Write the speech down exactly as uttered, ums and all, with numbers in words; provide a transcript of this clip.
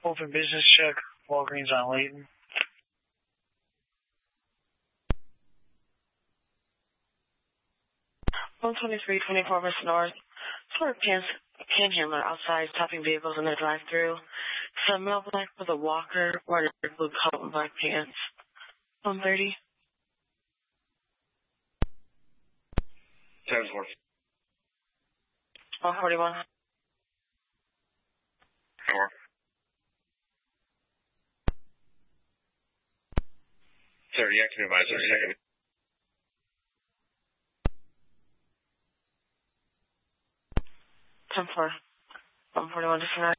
Open business check, Walgreens on Layton. one twenty-three twenty-four West North. For a pan, panhandler outside stopping vehicles in the drive-thru. Some male black with a walker wearing a blue coat and black pants. one thirty. ten four. one forty-one. four. thirty, active advisor, second. ten four. one forty-one, disregard.